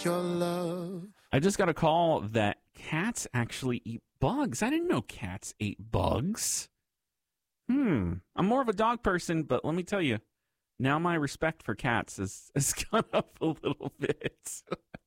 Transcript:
your love. I just got a call that cats actually eat bugs. I didn't know cats ate bugs. I'm more of a dog person, but let me tell you, now my respect for cats has gone up a little bit.